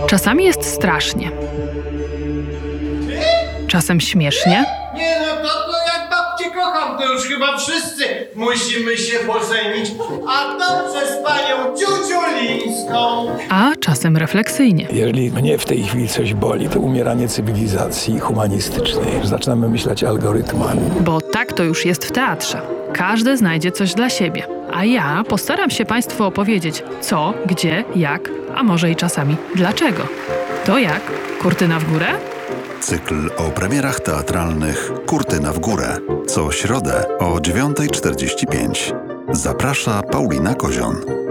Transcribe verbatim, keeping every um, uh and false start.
Czasami jest strasznie. Czasem śmiesznie. Nie no, to, to jak babcię kocham, to już chyba wszyscy musimy się pożenić. A to przez panią Ciuciulińską. A czasem refleksyjnie. Jeżeli mnie w tej chwili coś boli, to umieranie cywilizacji humanistycznej. Zaczynamy myśleć algorytmami. Bo tak to już jest w teatrze. Każdy znajdzie coś dla siebie. A ja postaram się Państwu opowiedzieć co, gdzie, jak, a może i czasami dlaczego. To jak? Kurtyna w górę? Cykl o premierach teatralnych Kurtyna w górę. Co środę o dziewiąta czterdzieści pięć. Zaprasza Paulina Kozion.